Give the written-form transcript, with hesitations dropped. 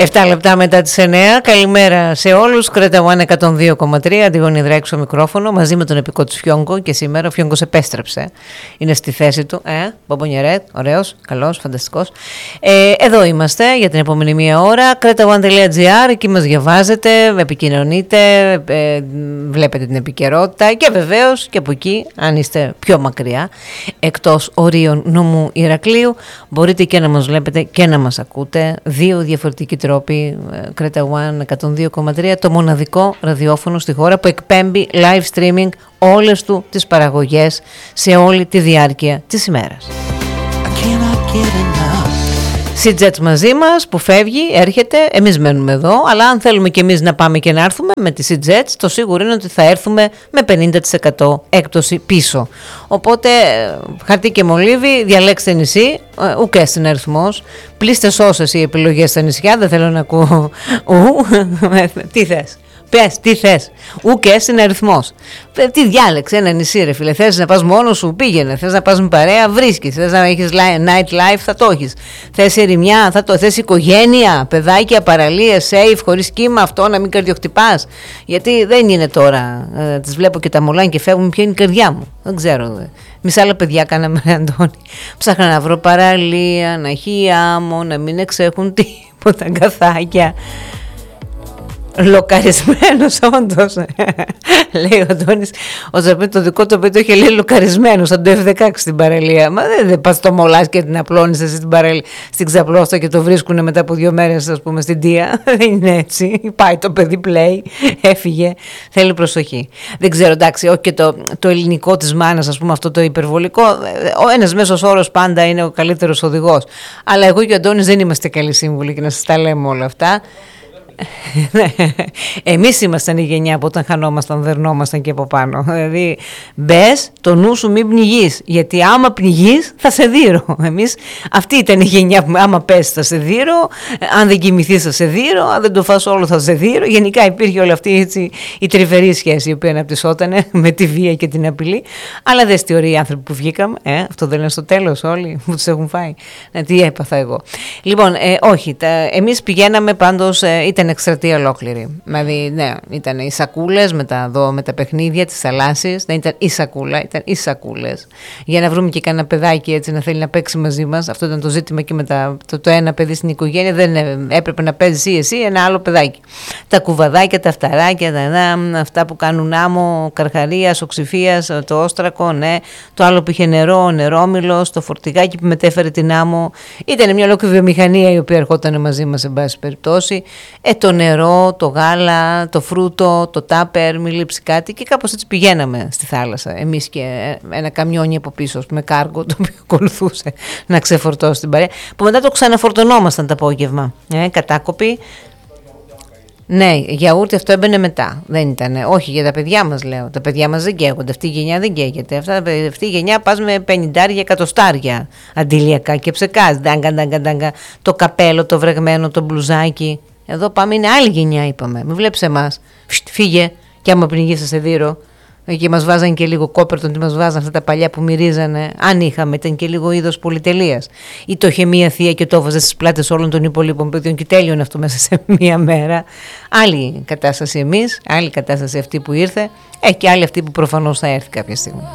7 λεπτά μετά τις 9. Καλημέρα σε όλους. Κρέτα One 102,3. Αντιγόνη Δράκη στο μικρόφωνο μαζί με τον επικό του Φιόγκο. Και σήμερα ο Φιόγκος επέστρεψε. Είναι στη θέση του. Μπομπονιερέτ, ωραίος, καλός, φανταστικός. Εδώ είμαστε για την επόμενη μία ώρα. cretaone.gr, εκεί μας διαβάζετε, επικοινωνείτε, βλέπετε την επικαιρότητα και βεβαίως και από εκεί, αν είστε πιο μακριά, εκτός ορίων νομού Ηρακλείου, μπορείτε και να μας βλέπετε και να μας ακούτε. Δύο διαφορετικοί τρόποι. Creta One 102,3, το μοναδικό ραδιόφωνο στη χώρα που εκπέμπει live streaming όλες του τις παραγωγές σε όλη τη διάρκεια της ημέρας. Sea-Jets μαζί μας που φεύγει, έρχεται, εμείς μένουμε εδώ, αλλά αν θέλουμε και εμείς να πάμε και να έρθουμε με τη Sea-Jets, το σίγουρο είναι ότι θα έρθουμε με 50% έκπτωση πίσω. Οπότε χαρτί και μολύβι, διαλέξτε νησί, ουκ στην αριθμός, πλήστε όσες οι επιλογές στα νησιά, δεν θέλω να ακούω τι θες. Πες, τι θες. Ουκ είναι αριθμός. Τι διάλεξε ένα νησί, ρε φίλε. Θες να πας μόνος σου, πήγαινε. Θες να πας με παρέα, βρίσκεις. Θες να έχεις night life, θα το έχεις. Θες ερημιά, θα το. Θες οικογένεια, παιδάκια, παραλίες, safe, χωρίς κύμα, αυτό να μην καρδιοχτυπάς. Γιατί δεν είναι τώρα. Τις βλέπω και τα μολάνε και φεύγουν. Ποια είναι η καρδιά μου. Δεν ξέρω. Μισά άλλα παιδιά κάναμε, Αντώνη. Ψάχνα να βρω παραλία, να έχει άμμο, να μην εξέχουν τίποτα αγκαθάκια. Λοκαρισμένος όντως. Λέει ο Αντώνης, ο Ζαπέτ το δικό του παιδί είχε λέει λοκαρισμένο σαν το F16 στην παραλία. Μα δεν πας το μολάς και την απλώνεις εσύ στην παραλία, στην ξαπλώστα και το βρίσκουνε μετά από 2 μέρες, ας πούμε, στην Τία. Δεν είναι έτσι. Πάει το παιδί πλέει, έφυγε. Θέλει προσοχή. Δεν ξέρω, εντάξει, όχι και το ελληνικό της μάνας, ας πούμε, αυτό το υπερβολικό. Ο ένας μέσος όρος πάντα είναι ο καλύτερος οδηγός. Αλλά εγώ και ο Αντώνης δεν είμαστε καλοί σύμβουλοι και να σας τα λέμε όλα αυτά. Εμείς ήμασταν η γενιά που όταν χανόμασταν δερνόμασταν και από πάνω. Δηλαδή μπες, το νου σου μην πνιγείς, γιατί άμα πνιγείς θα σε δείρω. Εμείς αυτή ήταν η γενιά που άμα πες θα σε δείρω, αν δεν κοιμηθείς θα σε δείρω, αν δεν το φας όλο θα σε δείρω. Γενικά υπήρχε όλη αυτή έτσι, η τρυφερή σχέση η οποία αναπτυσσόταν με τη βία και την απειλή. Αλλά δες τι ωραίοι άνθρωποι που βγήκαμε, αυτό δεν είναι στο τέλος όλοι που τους έχουν φάει. Τι έπαθα εγώ. Λοιπόν, όχι, εμείς πηγαίναμε πάντως, ήταν εκστρατεία ολόκληρη. Δηλαδή, ναι, ήταν οι σακούλες με τα παιχνίδια της θαλάσσης. Δεν ήταν η σακούλα, ήταν οι σακούλες. Για να βρούμε και κανένα παιδάκι έτσι να θέλει να παίξει μαζί μας. Αυτό ήταν το ζήτημα και με το ένα παιδί στην οικογένεια. Δεν έπρεπε να παίζεις εσύ ένα άλλο παιδάκι. Τα κουβαδάκια, τα φταράκια, αυτά που κάνουν άμμο, καρχαρίας, οξυφίας, το όστρακο, ναι. Το άλλο που είχε νερό, νερόμυλος, το φορτηγάκι που μετέφερε την άμμο. Ήταν μια ολόκληρη βιομηχανία η οποία ερχόταν μαζί μας, εν πάση περιπτώσει. Το νερό, το γάλα, το φρούτο, το τάπερ, μη λείψει κάτι και κάπως έτσι πηγαίναμε στη θάλασσα. Εμείς και ένα καμιόνι από πίσω με κάργο το οποίο ακολουθούσε να ξεφορτώσει την παρέα. Που μετά το ξαναφορτωνόμασταν το απόγευμα. Κατάκοποι. Ναι, γιαούρτι αυτό έμπαινε μετά. Δεν ήταν. Όχι για τα παιδιά μας λέω. Τα παιδιά μας δεν καίγονται. Αυτή η γενιά δεν καίγεται. Αυτή η γενιά πας με 50 εκατοστάρια αντιλιακά και ψεκάς. Ντάγκα. Το καπέλο, το βρεγμένο, το μπλουζάκι. Εδώ πάμε, είναι άλλη γενιά, είπαμε. Μην βλέπεις εμάς. Φύγε, και άμα πνιγείς θα σε δείρω. Εκεί μας βάζαν και λίγο κόπερτον, τι μας βάζαν αυτά τα παλιά που μυρίζανε. Αν είχαμε, ήταν και λίγο είδος πολυτελείας. Ή το είχε μία θεία και το έβαζε στις πλάτες όλων των υπολείπων παιδιών και τέλειωνε αυτό μέσα σε μία μέρα. Άλλη κατάσταση εμείς, άλλη κατάσταση αυτή που ήρθε. Και άλλη αυτή που προφανώς θα έρθει κάποια στιγμή.